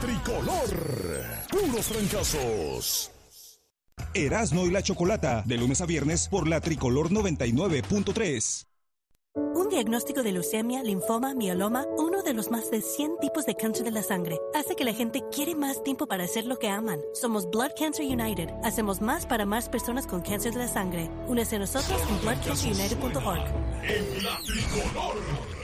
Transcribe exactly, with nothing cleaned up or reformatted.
tricolor. Puros fracasos. Erasmo y la Chocolata, de lunes a viernes por la Tricolor noventa y nueve punto tres. Un diagnóstico de leucemia, linfoma, mieloma, uno de los más de cien tipos de cáncer de la sangre, hace que la gente quiere más tiempo para hacer lo que aman. Somos Blood Cancer United. Hacemos más para más personas con cáncer de la sangre. Únese a nosotros en blood cancer united punto org. En la Tricolor.